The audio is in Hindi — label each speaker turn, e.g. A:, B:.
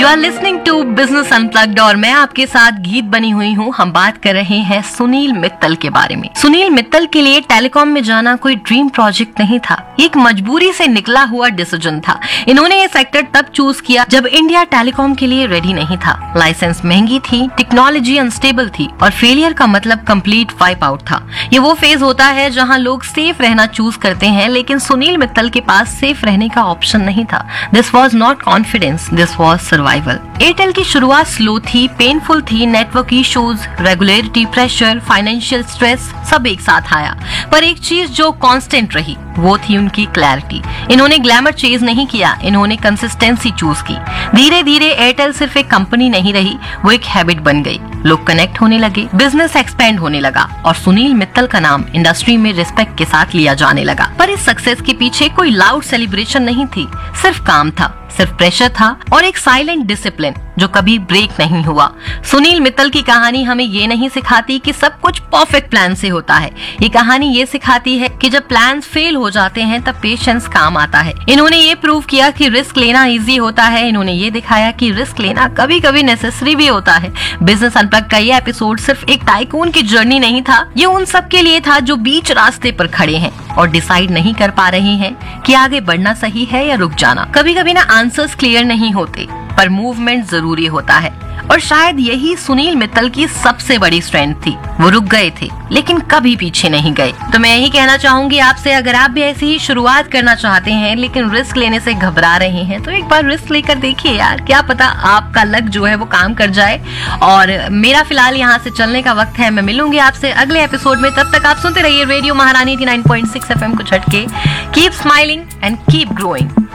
A: You are listening to business unplugged और मैं आपके साथ गीत बनी हुई हूँ। हम बात कर रहे हैं सुनील मित्तल के बारे में। सुनील मित्तल के लिए टेलीकॉम में जाना कोई ड्रीम प्रोजेक्ट नहीं था, एक मजबूरी से निकला हुआ डिसीजन था। इन्होंने ये सेक्टर तब चूज किया जब इंडिया टेलीकॉम के लिए रेडी नहीं था। लाइसेंस महंगी थी, टेक्नोलॉजी अनस्टेबल थी और फेलियर का मतलब कंप्लीट वाइप आउट था। ये वो फेज होता है जहाँ लोग सेफ रहना चूज करते हैं, लेकिन सुनील मित्तल के पास सेफ रहने का ऑप्शन नहीं था। This was not confidence, this was survival. Airtel की शुरुआत स्लो थी, पेनफुल थी, network issues, regulatory pressure, financial stress सब एक साथ आया। पर एक चीज जो कांस्टेंट रही वो थी उनकी क्लैरिटी। इन्होंने ग्लैमर चेज नहीं किया, इन्होंने कंसिस्टेंसी चूज की। धीरे धीरे एयरटेल सिर्फ एक कंपनी नहीं रही, वो एक हैबिट बन गई। लोग कनेक्ट होने लगे, बिजनेस एक्सपेंड होने लगा और सुनील मित्तल का नाम इंडस्ट्री में रिस्पेक्ट के साथ लिया जाने लगा। पर इस सक्सेस के पीछे कोई लाउड सेलिब्रेशन नहीं थी, सिर्फ काम था, सिर्फ प्रेशर था और एक साइलेंट डिसिप्लिन जो कभी ब्रेक नहीं हुआ। सुनील मित्तल की कहानी हमें ये नहीं सिखाती कि सब कुछ परफेक्ट प्लान से होता है। ये कहानी ये सिखाती है कि जब प्लान्स फेल हो जाते हैं तब पेशेंस काम आता है। इन्होंने ये प्रूव किया कि रिस्क लेना इजी होता है। इन्होंने ये दिखाया कि रिस्क लेना कभी कभी नेसेसरी भी होता है। बिजनेस अनप्लग्ड का ये एपिसोड सिर्फ एक टाइकून की जर्नी नहीं था, ये उन सब के लिए था जो बीच रास्ते पर खड़े हैं और डिसाइड नहीं कर पा रहे हैं कि आगे बढ़ना सही है या रुक जाना। कभी कभी ना आंसर्स क्लियर नहीं होते, पर मूवमेंट जरूरी होता है और शायद यही सुनील मित्तल की सबसे बड़ी स्ट्रेंथ थी। वो रुक गए थे लेकिन कभी पीछे नहीं गए। तो मैं यही कहना चाहूंगी आपसे, अगर आप भी ऐसी ही शुरुआत करना चाहते हैं लेकिन रिस्क लेने से घबरा रहे हैं तो एक बार रिस्क लेकर देखिए यार, क्या पता आपका लक जो है वो काम कर जाए। और मेरा फिलहाल यहाँ से चलने का वक्त है। मैं मिलूंगी आपसे अगले एपिसोड में। तब तक आप सुनते रहिए रेडियो महारानी 89.6 FM को झटके। Keep smiling and keep growing.